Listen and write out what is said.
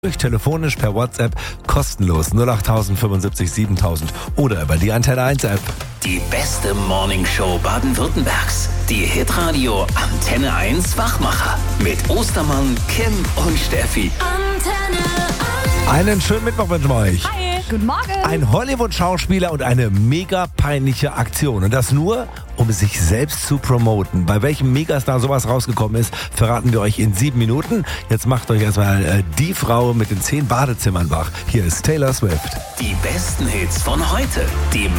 Telefonisch per WhatsApp kostenlos 08075 7000 oder über die Antenne 1 App. Die beste Morningshow Baden-Württembergs. Die Hitradio Antenne 1 Wachmacher. Mit Ostermann, Kim und Steffi. Antenne 1. Einen schönen Mittwoch wünschen wir euch. Hi, guten Morgen. Ein Hollywood-Schauspieler und eine mega peinliche Aktion. Und das nur, um sich selbst zu promoten. Bei welchem Megastar sowas rausgekommen ist, verraten wir euch in 7 Minuten. Jetzt macht euch erstmal die Frau mit den 10 Badezimmern wach. Hier ist Taylor Swift. Die besten Hits von heute. Die